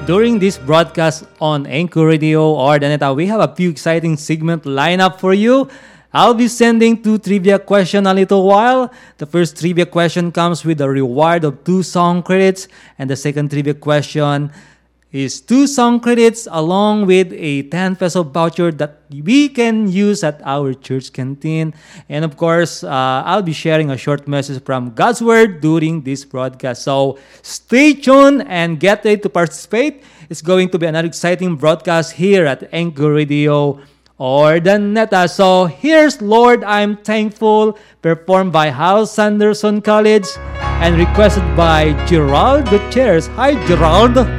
During this broadcast on Anchor Radio or Daneta, we have a few exciting segments lined up for you. I'll be sending 2 trivia questions a little while. The first trivia question comes with a reward of 2 song credits, and the second trivia question is 2 song credits along with a 10 peso voucher that we can use at our church canteen. And of course, I'll be sharing a short message from God's Word during this broadcast. So stay tuned and get ready to participate. It's going to be another exciting broadcast here at Anchor Radio or Daneta. So here's Lord, I'm Thankful, performed by Hal Sanderson College and requested by Gerald Gutierrez. Hi, Gerald.